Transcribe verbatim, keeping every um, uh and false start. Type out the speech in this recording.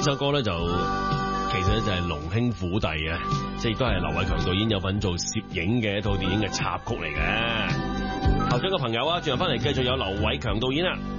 首歌咧就其實咧就係《龍兄虎弟》啊，即係都係劉偉強導演有份做攝影嘅一套電影嘅插曲嚟嘅。校長嘅朋友啊，轉頭翻嚟繼續有劉偉強導演啊。